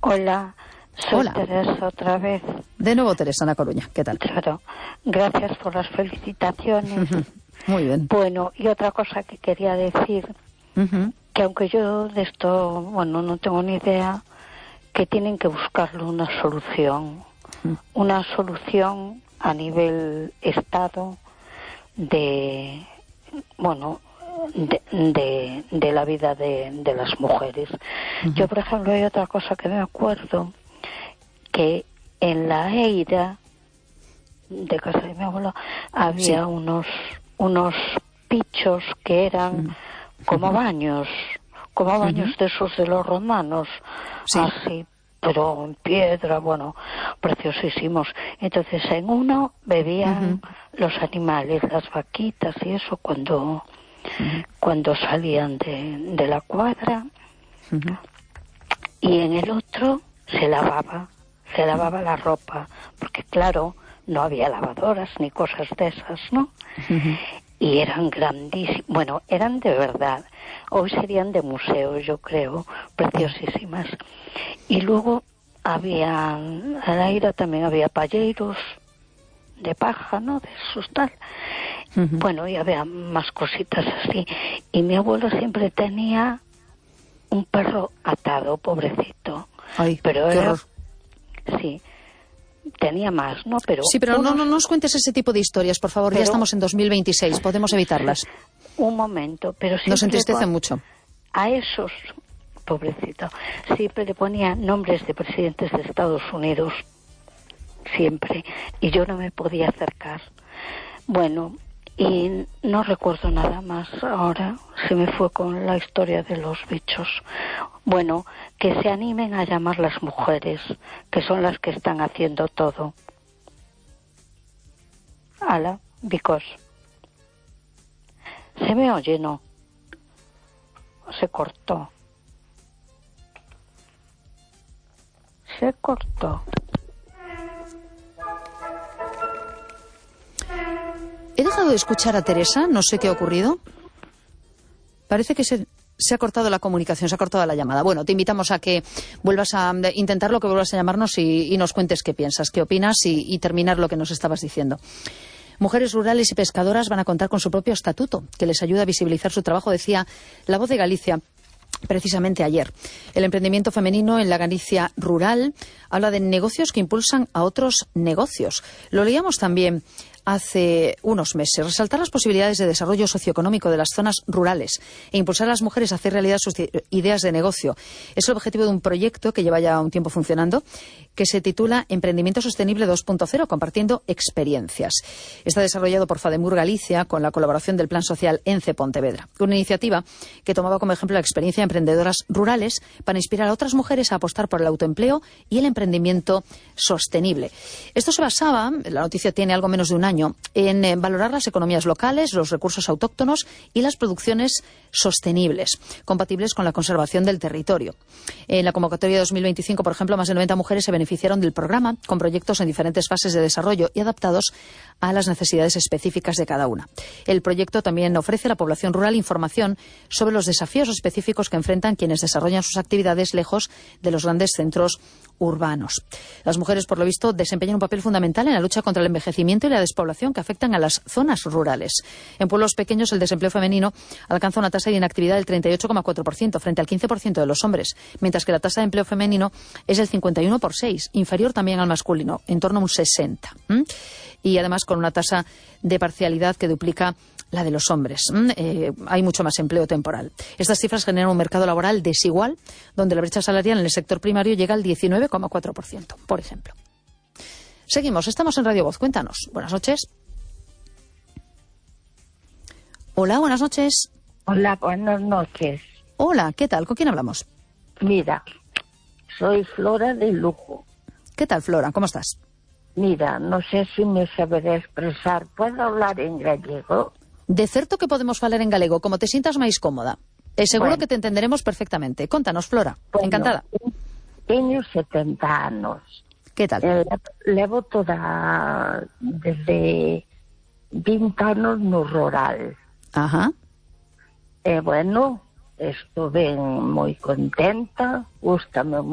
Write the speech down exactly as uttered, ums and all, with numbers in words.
Hola, soy Hola. Teresa otra vez. De nuevo Teresa, Ana Coruña, ¿qué tal? Claro, gracias por las felicitaciones. Muy bien. Bueno, y otra cosa que quería decir, Uh-huh. que aunque yo de esto, bueno, no tengo ni idea, que tienen que buscarle una solución, Uh-huh. una solución a nivel Estado de, bueno, de, de, de la vida de, de las mujeres. Uh-huh. Yo, por ejemplo, hay otra cosa que me acuerdo, que en la Eira de casa de mi abuelo había sí. unos unos pichos que eran uh-huh. como baños, como baños uh-huh. de esos de los romanos, sí. así, pero en piedra, bueno, preciosísimos. Entonces en uno bebían uh-huh. los animales, las vaquitas y eso cuando uh-huh. cuando salían de, de la cuadra, uh-huh. y en el otro se lavaba, se lavaba uh-huh. la ropa, porque claro, no había lavadoras ni cosas de esas, ¿no? Uh-huh. Y eran grandísimas, bueno, eran de verdad, hoy serían de museo, yo creo, preciosísimas. Y luego había, a la ira también había palleiros de paja, ¿no? De esos tal. Uh-huh. Bueno, y había más cositas así. Y mi abuelo siempre tenía un perro atado, pobrecito. Ay, pero qué era, horror. Sí. Tenía más, ¿no? Pero sí, pero unos... no, no nos cuentes ese tipo de historias, por favor. Pero... ya estamos en dos mil veintiséis, podemos evitarlas. Un momento, pero siempre nos entristece pon... mucho. A esos, pobrecito, siempre le ponía nombres de presidentes de Estados Unidos, siempre, y yo no me podía acercar. Bueno, y no recuerdo nada más ahora, se me fue con la historia de los bichos. Bueno, que se animen a llamar las mujeres, que son las que están haciendo todo. Ala, because. ¿Se me oye, no? Se cortó. Se cortó. He dejado de escuchar a Teresa, no sé qué ha ocurrido. Parece que se... se ha cortado la comunicación, se ha cortado la llamada. Bueno, te invitamos a que vuelvas a intentarlo, que vuelvas a llamarnos y, y nos cuentes qué piensas, qué opinas y, y terminar lo que nos estabas diciendo. Mujeres rurales y pescadoras van a contar con su propio estatuto, que les ayuda a visibilizar su trabajo, decía La Voz de Galicia precisamente ayer. El emprendimiento femenino en la Galicia rural habla de negocios que impulsan a otros negocios. Lo leíamos también hace unos meses. Resaltar las posibilidades de desarrollo socioeconómico de las zonas rurales e impulsar a las mujeres a hacer realidad sus ideas de negocio. Es el objetivo de un proyecto que lleva ya un tiempo funcionando, que se titula Emprendimiento Sostenible dos punto cero, compartiendo experiencias. Está desarrollado por Fademur Galicia con la colaboración del Plan Social ENCE Pontevedra. Una iniciativa que tomaba como ejemplo la experiencia de emprendedoras rurales para inspirar a otras mujeres a apostar por el autoempleo y el emprendimiento sostenible. Esto se basaba, la noticia tiene algo menos de un año, en eh, valorar las economías locales, los recursos autóctonos y las producciones sostenibles, compatibles con la conservación del territorio. En la convocatoria de dos mil veinticinco, por ejemplo, más de noventa mujeres se beneficiaron del programa, con proyectos en diferentes fases de desarrollo y adaptados a las necesidades específicas de cada una. El proyecto también ofrece a la población rural información sobre los desafíos específicos que enfrentan quienes desarrollan sus actividades lejos de los grandes centros urbanos. Las mujeres, por lo visto, desempeñan un papel fundamental en la lucha contra el envejecimiento y la despoblación que afectan a las zonas rurales. En pueblos pequeños, el desempleo femenino alcanza una tasa de inactividad del treinta y ocho coma cuatro por ciento frente al quince por ciento de los hombres, mientras que la tasa de empleo femenino es del cincuenta y uno por seis, inferior también al masculino, en torno a un sesenta. ¿Mm? Y además con una tasa de parcialidad que duplica la de los hombres. Eh, hay mucho más empleo temporal. Estas cifras generan un mercado laboral desigual, donde la brecha salarial en el sector primario llega al diecinueve coma cuatro por ciento, por ejemplo. Seguimos, estamos en Radio Voz. Cuéntanos. Buenas noches. Hola, buenas noches. Hola, buenas noches. Hola, ¿qué tal? ¿Con quién hablamos? Mira, soy Flora de Lugo. ¿Qué tal, Flora? ¿Cómo estás? Mira, no sé si me saberé expresar. ¿Puedo hablar en gallego? De certo que podemos falar en galego, como te sientas máis cómoda. E seguro Bueno. que te entenderemos perfectamente. Contanos, Flora. Bueno, Encantada. Tengo setenta anos. ¿Qué tal? Eh, levo toda... desde vinte anos no rural. Ajá. E, bueno, estou ben moi contenta, gústame